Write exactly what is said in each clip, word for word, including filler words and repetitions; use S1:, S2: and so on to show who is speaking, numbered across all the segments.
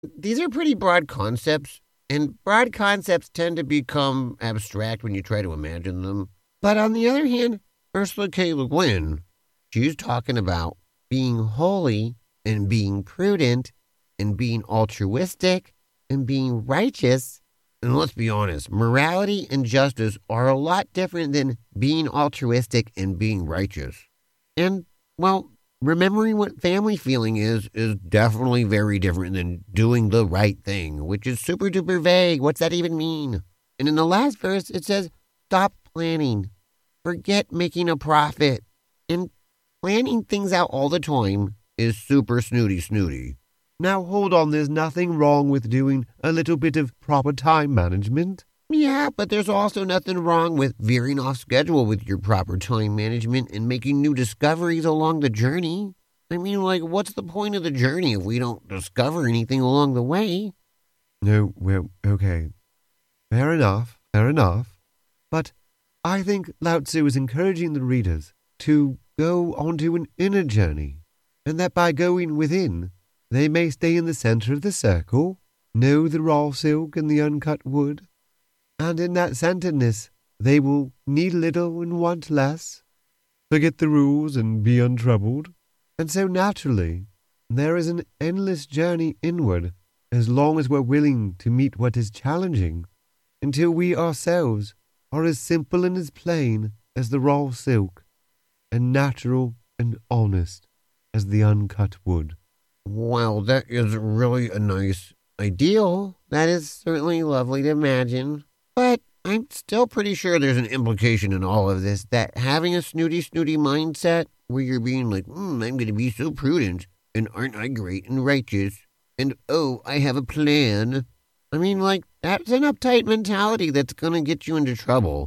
S1: These are pretty broad concepts, and broad concepts tend to become abstract when you try to imagine them. But on the other hand, Ursula K. Le Guin, she's talking about being holy and being prudent and being altruistic and being righteous. And let's be honest, morality and justice are a lot different than being altruistic and being righteous. And, well, remembering what family feeling is is definitely very different than doing the right thing, which is super duper vague. What's that even mean? And in the last verse, it says, stop planning. Forget making a profit. And planning things out all the time is super snooty snooty.
S2: Now hold on, there's nothing wrong with doing a little bit of proper time management.
S1: Yeah, but there's also nothing wrong with veering off schedule with your proper time management and making new discoveries along the journey. I mean, like, what's the point of the journey if we don't discover anything along the way?
S2: No, well, okay. Fair enough, fair enough. But I think Lao Tzu is encouraging the readers to go onto an inner journey, and that by going within, they may stay in the center of the circle, know the raw silk and the uncut wood, and in that centeredness they will need little and want less, forget the rules and be untroubled. And so naturally, there is an endless journey inward as long as we're willing to meet what is challenging, until we ourselves are as simple and as plain as the raw silk, and natural and honest as the uncut wood.
S1: Well, that is really a nice ideal. That is certainly lovely to imagine. But I'm still pretty sure there's an implication in all of this that having a snooty, snooty mindset where you're being like, hmm, I'm going to be so prudent, and aren't I great and righteous, and oh, I have a plan. I mean, like, that's an uptight mentality that's going to get you into trouble.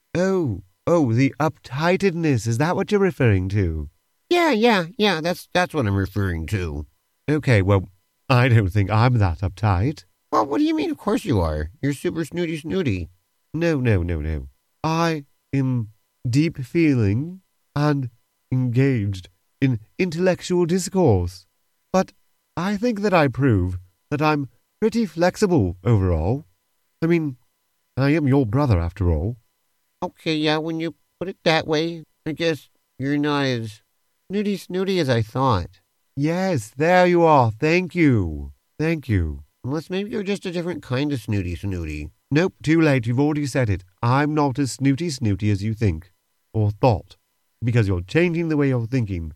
S2: Oh, oh, the uptightedness, is that what you're referring to?
S1: Yeah, yeah, yeah, that's that's what I'm referring to.
S2: Okay, well, I don't think I'm that uptight.
S1: Well, what do you mean? Of course you are. You're super snooty snooty.
S2: No, no, no, no. I am deep feeling and engaged in intellectual discourse. But I think that I prove that I'm pretty flexible overall. I mean, I am your brother after all.
S1: Okay, yeah, when you put it that way, I guess you're not as snooty snooty as I thought.
S2: Yes, there you are. Thank you. Thank you.
S1: Unless maybe you're just a different kind of snooty snooty.
S2: Nope, too late. You've already said it. I'm not as snooty snooty as you think. Or thought. Because you're changing the way you're thinking.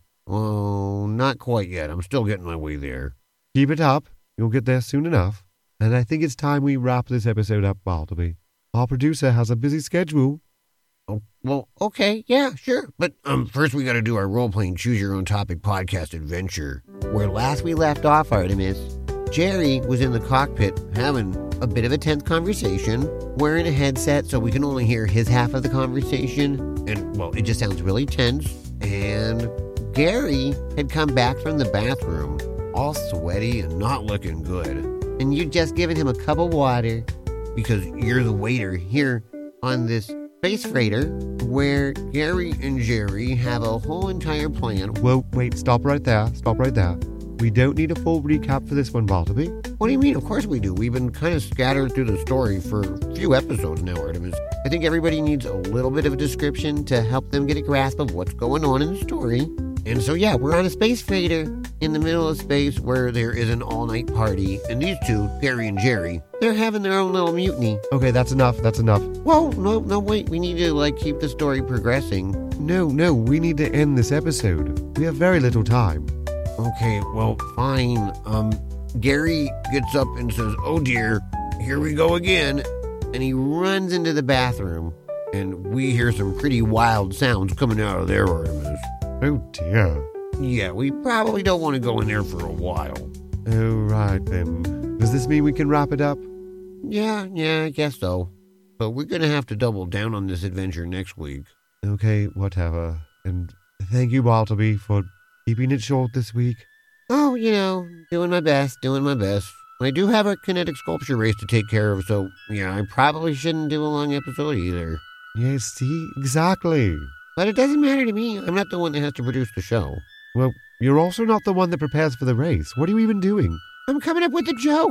S1: Oh, not quite yet. I'm still getting my way there.
S2: Keep it up. You'll get there soon enough. And I think it's time we wrap this episode up, Bartleby. Our producer has a busy schedule.
S1: Oh, well, okay, yeah, sure. But um, first we got to do our role-playing choose-your-own-topic podcast adventure. Where last we left off, Artemis, Jerry was in the cockpit having a bit of a tense conversation, wearing a headset so we can only hear his half of the conversation. And, well, it just sounds really tense. And Gary had come back from the bathroom, all sweaty and not looking good. And you'd just given him a cup of water because you're the waiter here on this space freighter where Gary and Jerry have a whole entire plan.
S2: Whoa, wait, stop right there. Stop right there. We don't need a full recap for this one, Bartleby.
S1: What do you mean? Of course we do. We've been kind of scattered through the story for a few episodes now, Artemis. I think everybody needs a little bit of a description to help them get a grasp of what's going on in the story. And so, yeah, we're on a space freighter in the middle of space where there is an all-night party. And these two, Gary and Jerry, they're having their own little mutiny.
S2: Okay, that's enough. That's enough.
S1: Whoa, no, no, wait. We need to, like, keep the story progressing.
S2: No, no, we need to end this episode. We have very little time.
S1: Okay, well, fine. Um, Gary gets up and says, oh dear, here we go again. And he runs into the bathroom. And we hear some pretty wild sounds coming out of there, Artemis.
S2: Oh dear.
S1: Yeah, we probably don't want to go in there for a while.
S2: Oh, right then. Does this mean we can wrap it up?
S1: Yeah, yeah, I guess so. But we're going to have to double down on this adventure next week.
S2: Okay, whatever. And thank you, Bartleby, for keeping it short this week.
S1: Oh, you know, doing my best, doing my best. I do have a kinetic sculpture race to take care of, so, yeah, I probably shouldn't do a long episode either.
S2: Yes, see, exactly.
S1: But it doesn't matter to me. I'm not the one that has to produce the show.
S2: Well, you're also not the one that prepares for the race. What are you even doing?
S1: I'm coming up with a joke.